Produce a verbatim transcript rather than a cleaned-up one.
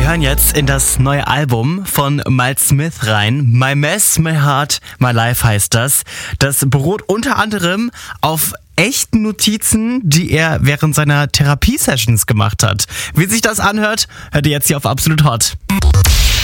Wir hören jetzt in das neue Album von Miles Smith rein. My Mess, My Heart, My Life heißt das. Das beruht unter anderem auf echten Notizen, die er während seiner Therapiesessions gemacht hat. Wie sich das anhört, hört ihr jetzt hier auf Absolut Hot.